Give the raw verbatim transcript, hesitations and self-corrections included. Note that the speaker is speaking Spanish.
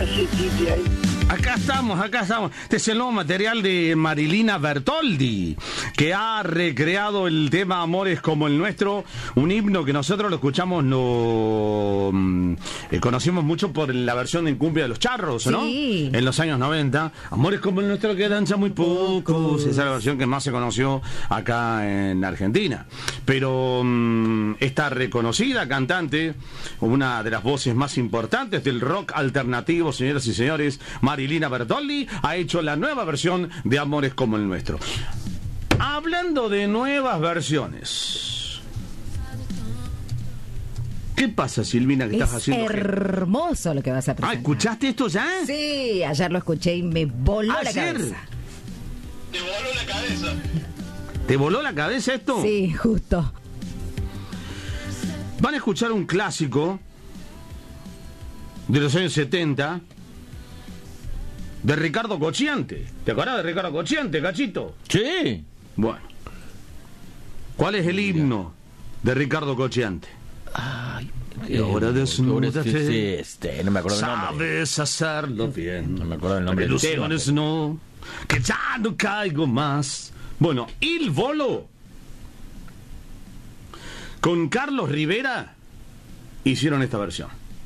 hace Titi ahí? Acá estamos, acá estamos. Este es el nuevo material de Marilina Bertoldi, que ha recreado el tema Amores como el nuestro, un himno que nosotros lo escuchamos, lo eh, conocimos mucho por la versión en cumbia de los charros, ¿no? Sí. En los años noventa. Amores como el nuestro quedan ya muy pocos. Esa es la versión que más se conoció acá en Argentina. Pero um, esta reconocida cantante, una de las voces más importantes del rock alternativo, señoras y señores, Marilina Bertoldi, ha hecho la nueva versión de Amores como el nuestro. Hablando de nuevas versiones, ¿qué pasa, Silvina, que Es estás haciendo? hermoso lo que vas a Ah, presentar. ¿escuchaste esto ya? Sí, ayer lo escuché y me voló la ¿Ayer? cabeza. Te voló la cabeza. ¿Te voló la cabeza esto? Sí, justo. Van a escuchar un clásico de los años setenta de Ricardo Cocciante. ¿Te acordás de Ricardo Cocciante, Cachito? Sí. Bueno. ¿Cuál es el himno de Ricardo Cocciante? Ay, Y ahora desnúdate. Sí, sí, este, no me acuerdo el nombre. Sabes hacerlo bien. No me acuerdo el nombre del Ilusiones tema, no, que ya no caigo más. Bueno, Il Volo con Carlos Rivera hicieron esta versión.